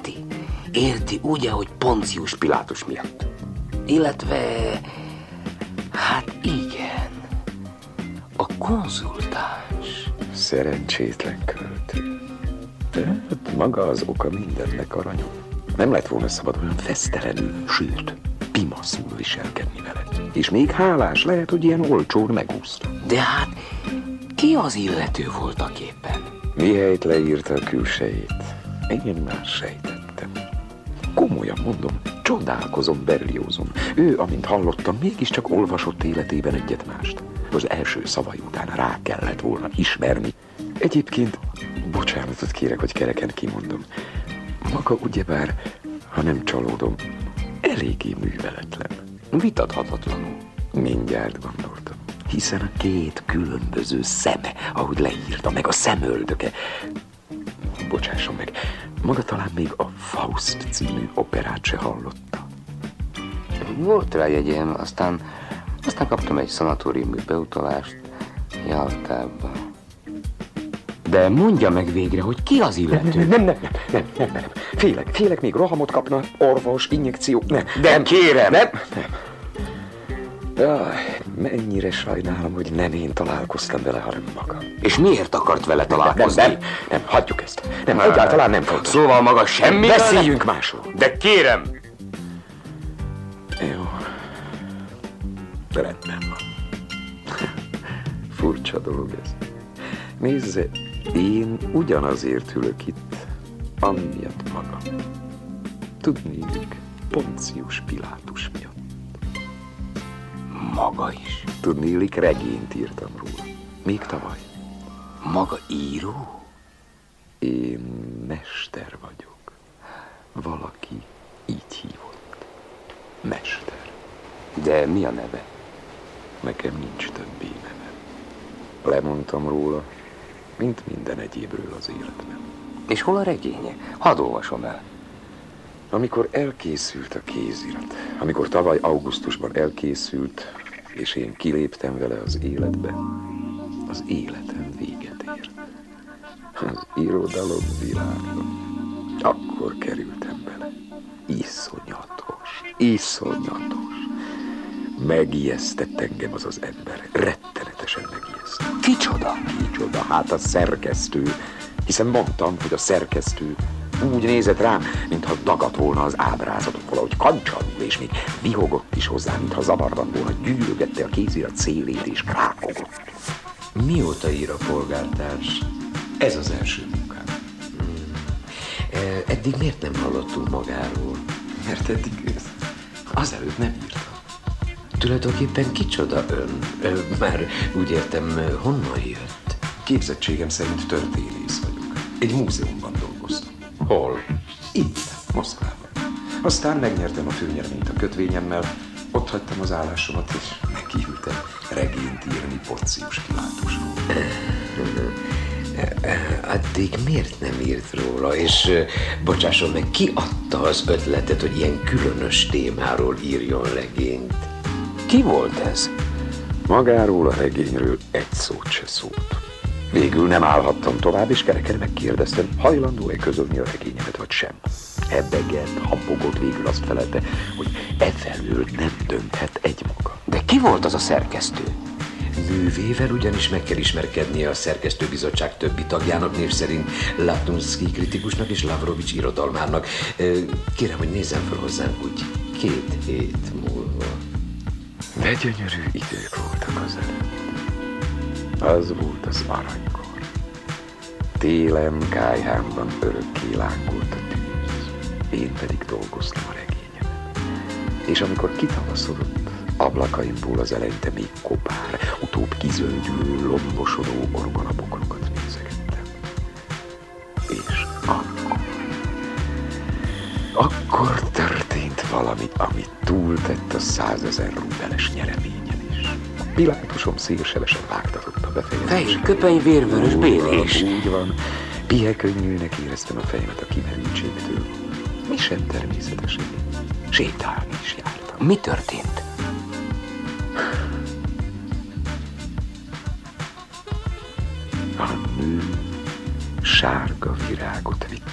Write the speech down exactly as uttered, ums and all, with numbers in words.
Érti? Érti, ugye, hogy Poncius Pilátus miatt. Illetve, hát igen, a konzultáns. Szerencsétlen költő. De maga az oka mindennek, aranyom. Nem lett volna szabad olyan fesztelenül, sőt, pimaszul viselkedni vele. És még hálás lehet, hogy ilyen olcsón megúszta. De hát, ki az illető voltak éppen? Mihelyt leírta a külsejét, én már sejtettem. Komolyan mondom, csodálkozom Berliozon. Ő, amint hallottam, mégiscsak olvasott életében egyet-mást. Az első szavai után rá kellett volna ismerni. Egyébként, bocsánatot kérek, hogy kereken kimondom. Maga ugyebár, ha nem csalódom, eléggé műveletlen. Vitathatatlanul. Mindjárt gondoltam. Hiszen a két különböző szeme, ahogy leírta, meg a szemöldöke. Bocsásson meg, maga talán még a Faust című operát se hallotta. Volt rá jegyem, aztán, aztán kaptam egy szanatóriumi beutalást Jaltába. De mondja meg végre, hogy ki az illető? Nem, nem, nem, nem, nem, nem, nem. Félek, félek, még rohamot kapna, orvos, injekció, nem. De nem, kérem! Nem, nem. Jaj, mennyire sajnálom, hogy nem én találkoztam vele, hanem maga. És miért akart vele találkozni? Nem, nem, nem, hagyjuk ezt. Nem, nem egyáltalán nem fontos. Szóval maga semmi? Beszéljünk másról. De kérem! Jó. Rendben van. Furcsa dolog ez. Nézze, én ugyanazért ülök itt, amiatt maga. Tudnék, Poncius Pilátus miatt. Maga is? Tudnélik, regényt írtam róla. Még tavaly. Maga író? Én mester vagyok. Valaki így hívott. Mester. De mi a neve? Nekem nincs többé neve. Lemondtam róla, mint minden egyébről az életben. És hol a regénye? Hadd olvasom el. Amikor elkészült a kézirat, amikor tavaly augusztusban elkészült, és én kiléptem vele az életbe, az életem véget ért. Az irodalom világban. Akkor kerültem bele. Iszonyatos, iszonyatos. Megijesztett engem az az ember. Rettenetesen megijesztett. Kicsoda? Kicsoda? Hát a szerkesztő. Hiszen mondtam, hogy a szerkesztő úgy nézett rám, mintha dagadt volna az ábrázatot, valahogy kancsalul, és még vihogott is hozzá, mintha zavarban volna, gyűlögette a kézirat szélét és krákogott. Mióta ír a polgártárs? Ez az első munkám. Hmm. Eddig miért nem hallottunk magáról? Mert eddig azelőtt nem írtam. Tulajdonképpen kicsoda ön? Már úgy értem, honnan jött? Képzettségem szerint történész vagyok. Egy múzeumban dolgoztam. Hol? Itt, Moszkvában. Aztán megnyertem a főnyereményt a kötvényemmel, ott hagytam az állásomat, és nekiültem regényt írni Poncius Pilátusról. Addig miért nem írt róla, és bocsásson meg, ki adta az ötletet, hogy ilyen különös témáról írjon regényt? Ki volt ez? Magáról a regényről egy szót se szólt. Végül nem állhattam tovább, és kereken megkérdeztem, hajlandó-e közölni a regényemet, vagy sem. Ebbegett, habogott, végül azt felelte, hogy efelől nem dönthet egymaga. De ki volt az a szerkesztő? Művével ugyanis meg kell ismerkednie a szerkesztőbizottság többi tagjának, név szerint Latunszky kritikusnak és Lavrovics irodalmárnak. Kérem, hogy nézzen fel hozzánk úgy két hét múlva. De gyönyörű idők voltak az előtt. Az volt az aranykor. Télen kályhámban örökké lángolt a tűz. Én pedig dolgoztam a regényemen. És amikor kitavaszodott, ablakaimból az eleinte még kopár, utóbb kizöldülő, lombosodó orgonabokrokat nézegettem. És akkor... Akkor történt valami, ami túltett a százezer rubeles nyereményen is. Pilátusom szélsebesen vágtatott a befejezésre. Fej, köpeny, vérvörös, bélés. Úgy van. Pihekönnyűnek éreztem a fejemet a kimerültségtől. Mi sem természetesen. Sétálni is jártam. Mi történt? A nő sárga virágot vitt